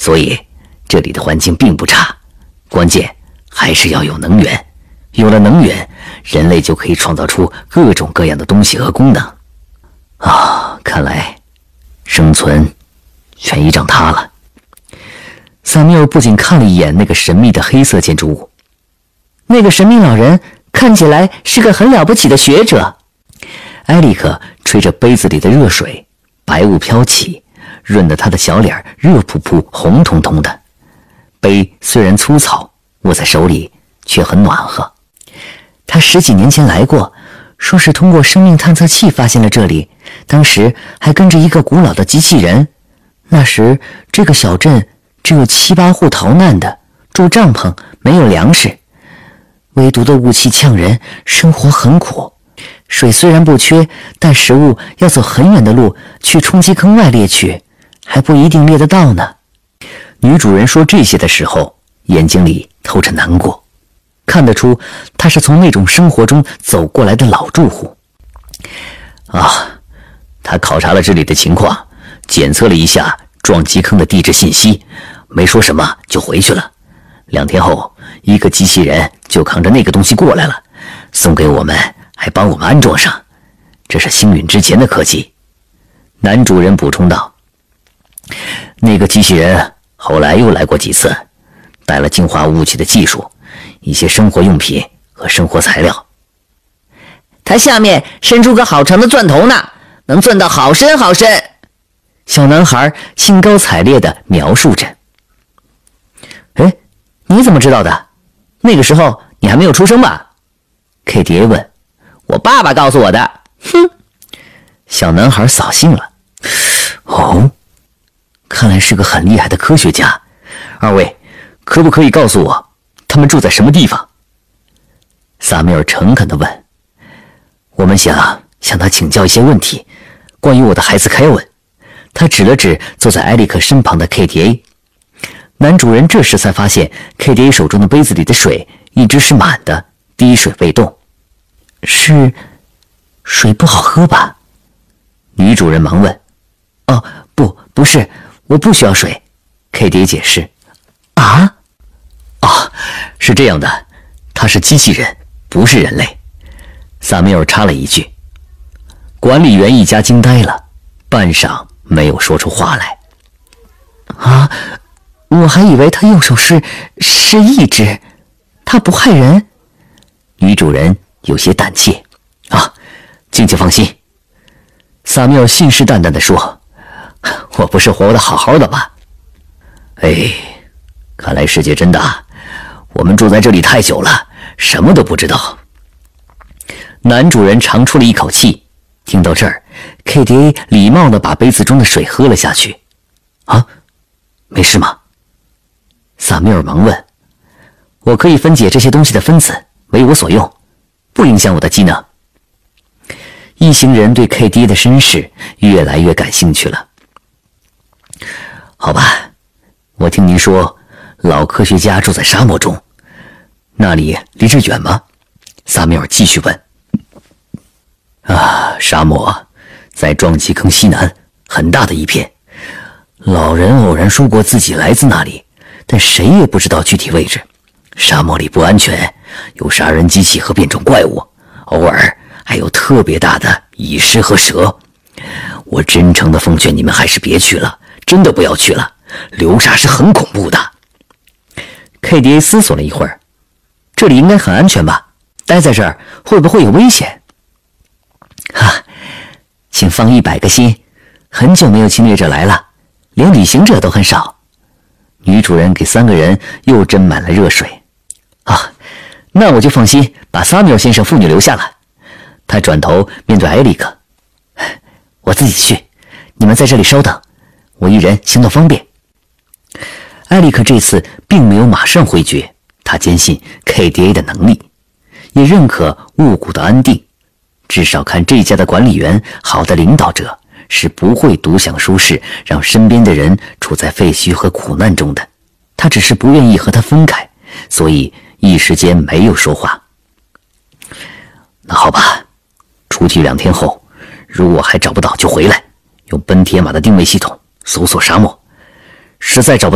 所以这里的环境并不差，关键还是要有能源。有了能源，人类就可以创造出各种各样的东西和功能。看来生存全依仗它了。萨缪尔不仅看了一眼那个神秘的黑色建筑物， 那个神秘老人看起来是个很了不起的学者。 埃里克吹着杯子里的热水，白雾飘起，润得他的小脸热扑扑、红彤彤的。杯虽然粗糙，握在手里却很暖和。 他10几年前来过，说是通过生命探测器发现了这里，当时还跟着一个古老的机器人。那时这个小镇只有7、8户逃难的，住帐篷，没有粮食，唯独的雾气呛人，生活很苦。水虽然不缺，但食物要走很远的路去冲击坑外猎取，还不一定猎得到呢。 女主人说这些的时候，眼睛里透着难过，看得出她是从那种生活中走过来的老住户。她考察了这里的情况，检测了一下撞击坑的地质信息，没说什么就回去了。2天后，一个机器人就扛着那个东西过来了，送给我们，还帮我们安装上。这是星陨之前的科技。男主人补充道。那个机器人后来又来过几次，带了净化雾气的技术，一些生活用品和生活材料。 它下面伸出个好长的钻头呢，能钻到好深好深。 小男孩兴高采烈地描述着。 你怎么知道的？那个时候你还没有出生吧？KDA 问。我爸爸告诉我的。哼， 小男孩扫兴了。看来是个很厉害的科学家。2位，可不可以告诉我，他们住在什么地方？萨缪尔诚恳地问。我们想向他请教一些问题，关于我的孩子凯文。他指了指坐在埃里克身旁的 KDA。男主人这时才发现 KDA 手中的杯子里的水一直是满的，滴水未动。是水不好喝吧？女主人忙问。不是，我不需要水。KDA 解释。是这样的，他是机器人，不是人类。萨缪尔插了一句。管理员一家惊呆了，半晌没有说出话来。 我还以为他右手是义肢，他不害人。 女主人有些胆怯。静静放心。萨缪尔信誓旦旦地说，我不是活得好好的吗？看来世界真大，我们住在这里太久了，什么都不知道。男主人长出了一口气。听到这儿， KDA 礼貌地把杯子中的水喝了下去。没事吗？萨缪尔忙问。我可以分解这些东西的分子，为我所用，不影响我的机能。一行人对 KDA 的身世越来越感兴趣了。好吧，我听您说老科学家住在沙漠中，那里离这远吗？萨缪尔继续问。沙漠在撞击坑西南，很大的一片。老人偶然说过自己来自那里，但谁也不知道具体位置。沙漠里不安全，有杀人机器和变种怪物，偶尔还有特别大的蚁狮和蛇。我真诚地奉劝你们还是别去了，真的不要去了，流沙是很恐怖的。KDA 思索了一会儿，这里应该很安全吧？待在这儿会不会有危险？请放100个心，很久没有侵略者来了，连旅行者都很少。女主人给3个人又斟满了热水。那我就放心把萨缪尔先生父女留下了。他转头面对埃里克。我自己去，你们在这里稍等，我一人行动方便。埃里克这次并没有马上回绝，他坚信 KDA 的能力，也认可雾谷的安定。至少看这家的管理员，好的领导者是不会独享舒适，让身边的人处在废墟和苦难中的。他只是不愿意和他分开，所以一时间没有说话。那好吧，出去2天后，如果还找不到就回来，用奔铁马的定位系统搜索沙漠，实在找不到